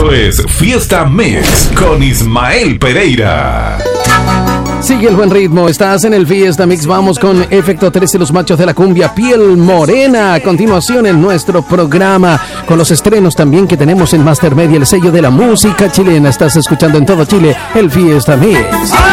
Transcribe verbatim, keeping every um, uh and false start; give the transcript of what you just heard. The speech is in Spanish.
Esto es Fiesta Mix con Ismael Pereira. Sigue el buen ritmo, estás en el Fiesta Mix. Vamos con Efecto trece, los machos de la cumbia, Piel Morena. A continuación en nuestro programa, con los estrenos también que tenemos en Master Media, el sello de la música chilena. Estás escuchando en todo Chile el Fiesta Mix. ¡Ah!